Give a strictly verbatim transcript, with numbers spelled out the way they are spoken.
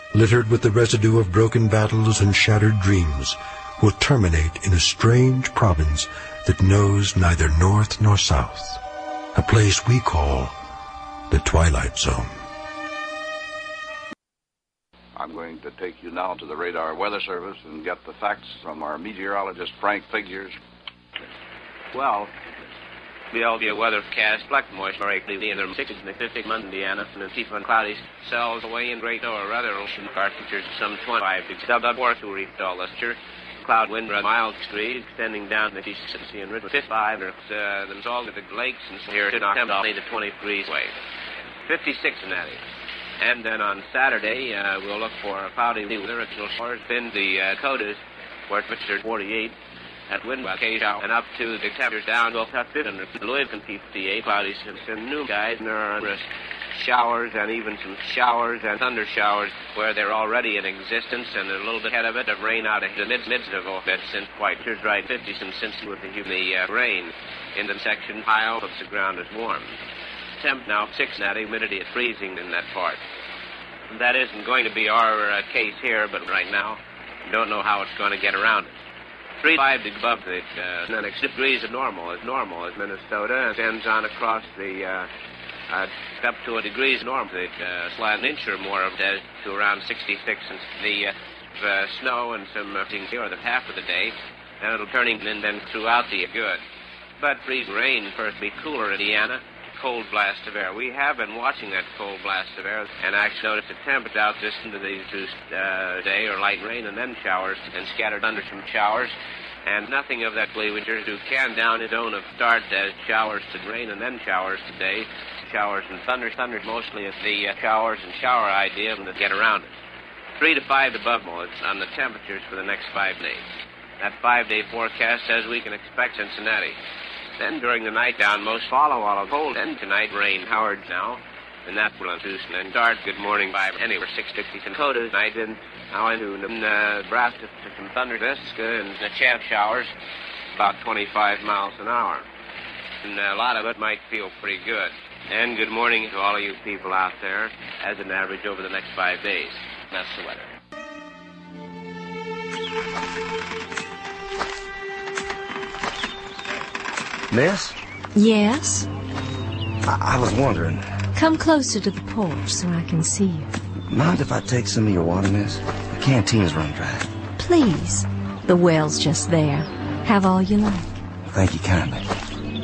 littered with the residue of broken battles and shattered dreams, will terminate in a strange province that knows neither north nor south, a place we call the Twilight Zone. I'm going to take you now to the Radar Weather Service and get the facts from our meteorologist, Frank Figures. Well, the L B weather forecast, black moisture, in the six in the Pacific, Indiana, and deep and cloudy cells away in Great or rather ocean temperatures some twenty-five degrees. Dub four to reach all luster. Cloud wind a mild street extending down the east and river fifty-five. Uh, themselves to the lakes and here to knock them down to twenty degrees away. fifty-six in that. And then on Saturday, uh, we'll look for a cloudy weather. It'll short in the uh, Dakotas, where it's forty-eight. At wind by K shower and up to the temperatures down to about fifty under Louisville fifty-eight, cloudy and new skies, and there are showers and even some showers and thunder showers where they're already in existence, and a little bit ahead of it of rain out of the mid midst of all that since quite here's right fifty some since with the the uh, rain in the section high of the ground is warm. Temp now six that humidity is freezing in that part. That isn't going to be our uh, case here, but right now don't know how it's going to get around it. Three five above the uh, and then six degrees of normal is normal as Minnesota and ends on across the uh, uh, up to a degrees normal. It uh, slide an inch or more of that to around sixty-six, and the uh, uh, snow and some uh, things here the half of the day, and it'll turning and then throughout the good. But freezing rain first be cooler in Indiana. Cold blast of air. We have been watching that cold blast of air and actually noticed the temperature out this into the uh, day or light rain and then showers and scattered under some showers. And nothing of that winter to can down its own of start as showers to rain and then showers today. Showers and thunder. Thunder mostly is the uh, showers and shower idea and to get around it. Three to five above more on the temperatures for the next five days. That five-day forecast says we can expect Cincinnati. Then during the night down, most follow all of cold. And tonight rain Howard now. And that will Tucson and start good morning by anywhere six sixty Dakota. Night and now into uh, Nebraska to some thunder Nebraska and the chaff showers about twenty-five miles an hour. And a lot of it might feel pretty good. And good morning to all of you people out there as an average over the next five days. That's the weather. Miss? Yes? I, I was wondering. Come closer to the porch so I can see you. Mind if I take some of your water, miss? The canteen's run dry. Please. The well's just there. Have all you like. Thank you kindly.